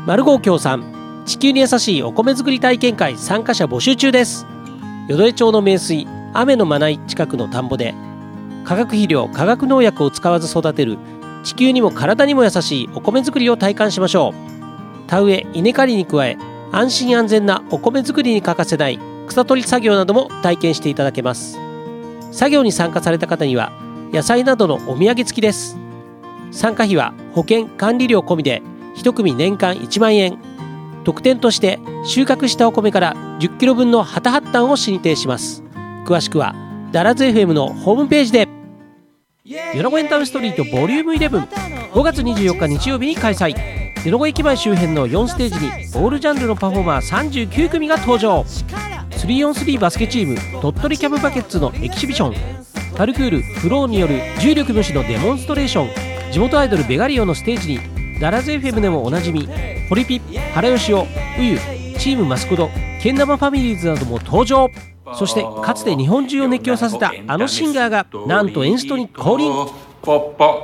マルゴー協賛地球に優しいお米作り体験会参加者募集中です。淀江町の名水雨の真名近くの田んぼで化学肥料化学農薬を使わず育てる地球にも体にも優しいお米作りを体感しましょう。田植え稲刈りに加え安心安全なお米作りに欠かせない草取り作業なども体験していただけます。作業に参加された方には野菜などのお土産付きです。参加費は保険管理料込みで1組年間1万円。特典として収穫したお米から10キロ分の旗発端を進呈します。詳しくはダラズ FM のホームページで。米子エンタメストリートボリューム11 5月24日日曜日に開催。米子駅前周辺の4ステージにオールジャンルのパフォーマー39組が登場。 3on3 バスケチーム鳥取キャブバケッツのエキシビション、パルクールフローによる重力無視のデモンストレーション、地元アイドルベガリオのステージにダラズ FM でもおなじみホリピ、原義雄、ウユ、チームマスコド、けん玉ファミリーズなども登場。そしてかつて日本中を熱狂させたあのシンガーがなんとエンストに降臨。